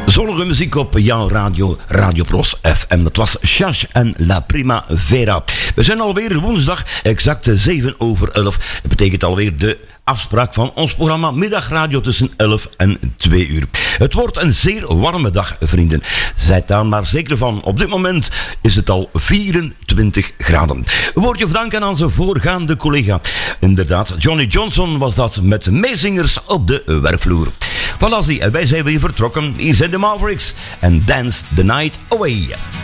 Zonnige muziek op jouw radio, Radio Pros FM. Dat was Shash en La Primavera. We zijn alweer woensdag, exact 7 over 11. Dat betekent alweer de afspraak van ons programma Middagradio tussen 11 en 2 uur. Het wordt een zeer warme dag, vrienden. Zijt daar maar zeker van. Op dit moment is het al 24 graden. Een woordje of dank aan onze voorgaande collega. Inderdaad, Johnny Johnson was dat met meezingers op de werkvloer. Voilà, wij zijn weer vertrokken. Hier zijn de Mavericks en Dance the Night Away.